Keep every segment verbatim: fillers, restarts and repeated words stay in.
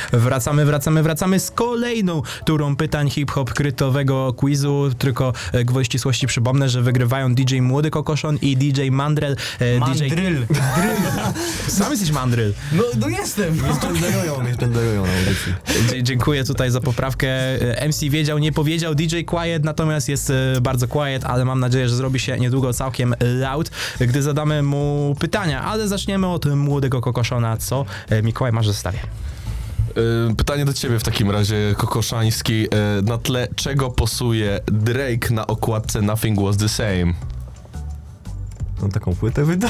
Wracamy, wracamy, wracamy z kolejną turą pytań hip-hop krytowego quizu, tylko e, gwóźdź ścisłości przypomnę, że wygrywają D J Młody Kokoszon i D J Mandrel. E, Mandryl. D J... Sam jesteś Mandryl. No, no jestem. Mnie tenderują, mnie tenderują na audycji. Dzie- dziękuję tutaj za poprawkę. M C wiedział, nie powiedział. D J Quiet natomiast jest e, bardzo quiet, ale mam nadzieję, że zrobi się niedługo całkiem loud, gdy zadamy mu pytania. Ale zaczniemy od Młodego Kokoszona. Co e, Mikołaj masz w zestawie? Pytanie do ciebie w takim razie, Kokoszański. Na tle czego posuje Drake na okładce Nothing Was The Same? On taką płytę wyda?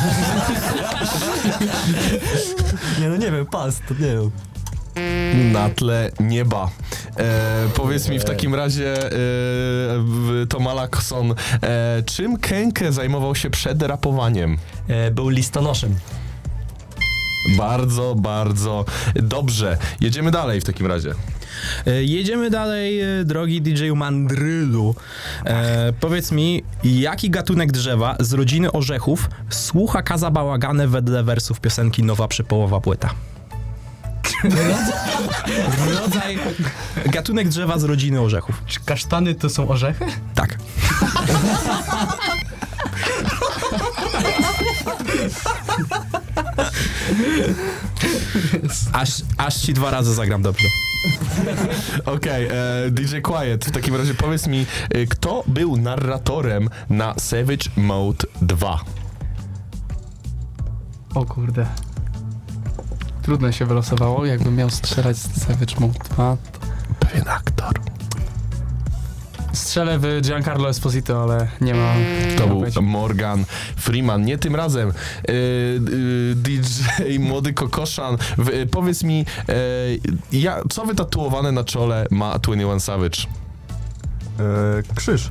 Nie no nie wiem, pas, to nie wiem. Na tle nieba. E, powiedz mi w takim razie, e, Tom Alakson, e, czym Kenke zajmował się przed rapowaniem? E, był listonoszem. Bardzo, bardzo dobrze. Jedziemy dalej w takim razie. E, jedziemy dalej, e, drogi D J Mandrylu. E, powiedz mi, jaki gatunek drzewa z rodziny orzechów słucha Kaza Bałagane wedle wersów piosenki Nowa Przypołowa Płyta? Rodzaj, gatunek drzewa z rodziny orzechów. Czy kasztany to są orzechy? Tak. Aż, aż ci dwa razy zagram dobrze. Okej, okay, D J Quiet, w takim razie powiedz mi, e, kto był narratorem na Savage Mode dwa? O kurde. Trudno się wylosowało, jakbym miał strzelać z Savage Mode dwa. Pewien aktor. Strzelę w Giancarlo Esposito, ale nie ma... To nie był ma Morgan Freeman. Nie tym razem. E, e, D J Młody Kokoszan, w, e, powiedz mi, e, ja, co wytatuowane na czole ma dwadzieścia jeden Savage? Eee, krzyż.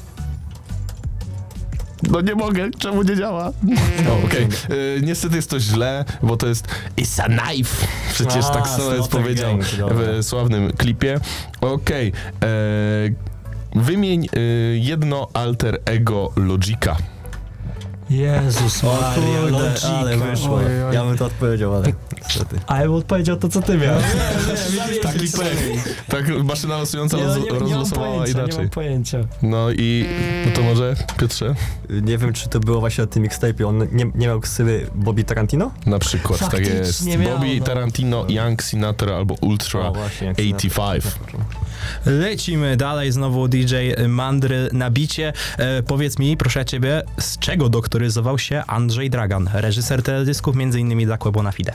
No nie mogę, czemu nie działa? O, okej. Okay. Niestety jest to źle, bo to jest It's a knife. Przecież A, tak samo jest Slaughter powiedział Gang, dobra. w sławnym klipie. Okej. Okay. Wymień e, jedno alter ego Logika. Jezus Maria, Logic. ale wyszło. Oj, oj. Ja bym to odpowiedział, ale niestety. A ja bym odpowiedział to, co ty miałeś. Taki pech. Tak maszyna losująca Nie, roz, nie, nie mam rozlosowała pojęcia, nie inaczej. mam pojęcia. No i no to może, Piotrze, Nie wiem, czy to było właśnie na tym mixtape'ie. On nie, nie miał ksywy Bobby Tarantino? na przykład tak Faktycznie jest. miał, Bobby no. Tarantino, Young Sinatra albo Ultra O, właśnie, jak osiemdziesiąt pięć. Lecimy dalej, znowu D J Mandry na bicie. E, powiedz mi, proszę ciebie, z czego doktoryzował się Andrzej Dragan, reżyser teledysków między innymi dla Kłębona Fide?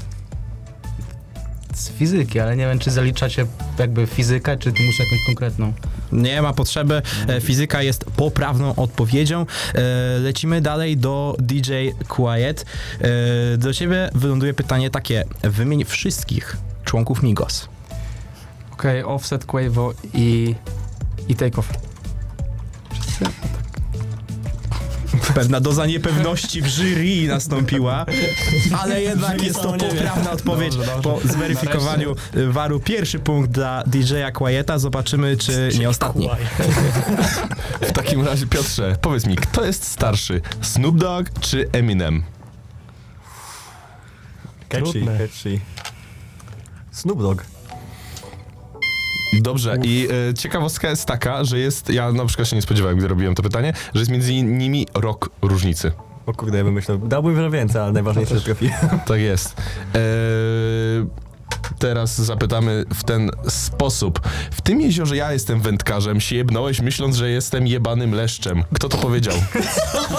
Z fizyki, ale nie wiem, czy zaliczacie jakby fizykę, czy muszę jakąś konkretną. Nie ma potrzeby, e, fizyka jest poprawną odpowiedzią. E, lecimy dalej do D J Quiet. E, do ciebie wyląduje pytanie takie, wymień wszystkich członków Migos. Okej, okay, Offset, Quavo i... i Takeoff. Wszyscy? Pewna doza niepewności w jury nastąpiła, ale jednak jest to poprawna odpowiedź. Dobrze, dobrze. Po zweryfikowaniu waru pierwszy punkt dla D J Quieta. Zobaczymy, czy nie ostatni. W takim razie, Piotrze, powiedz mi, kto jest starszy? Snoop Dogg czy Eminem? Catchy, Trudne. catchy. Snoop Dogg. Dobrze, i e, ciekawostka jest taka, że jest, ja na przykład się nie spodziewałem, gdy robiłem to pytanie, że jest między nimi rok różnicy. O kurde, ja bym myślał, dałbym wiele więcej, ale najważniejsze, że trafiłem. Tak jest. E, teraz zapytamy w ten sposób. W tym jeziorze ja jestem wędkarzem, się jebnąłeś myśląc, że jestem jebanym leszczem. Kto to powiedział?